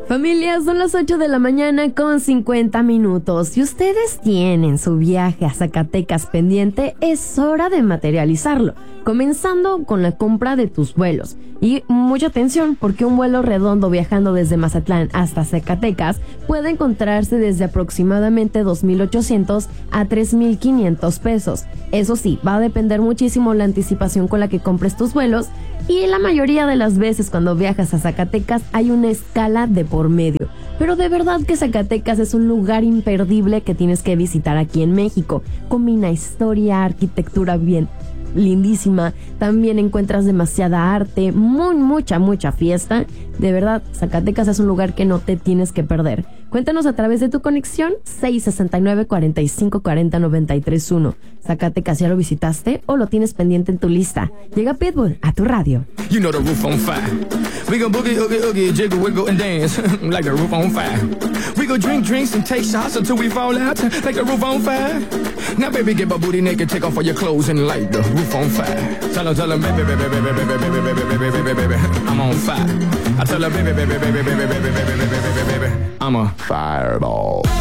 Familia, son las 8 de la mañana con 50 minutos. Si ustedes tienen su viaje a Zacatecas pendiente, es hora de materializarlo, comenzando con la compra de tus vuelos. Y mucha atención, porque un vuelo redondo viajando desde Mazatlán hasta Zacatecas puede encontrarse desde aproximadamente 2,800 a 3,500 pesos. Eso sí, va a depender muchísimo la anticipación con la que compres tus vuelos, y la mayoría de las veces cuando viajas a Zacatecas hay una escala de por medio. Pero de verdad que Zacatecas es un lugar imperdible que tienes que visitar aquí en México. Combina historia, arquitectura bien lindísima, también encuentras demasiada arte, mucha fiesta. De verdad, Zacatecas es un lugar que no te tienes que perder. Cuéntanos a través de tu conexión 669-4540-931. Zacatecas, ¿ya lo visitaste o lo tienes pendiente en tu lista? Llega Pitbull a tu radio. You know the roof on fire. We gon' boogie, oogie, oogie, jiggle, wiggle, and dance like the roof on fire. We gon' drink drinks and take shots until we fall out like the roof on fire. Now, baby, get my booty naked, take off all your clothes and light the roof on fire. Tell her, baby, baby, baby, baby, baby, baby, baby, baby, baby, I'm on fire. I tell her, baby, baby, baby, baby, baby, baby, baby, baby, baby, I'm a fireball.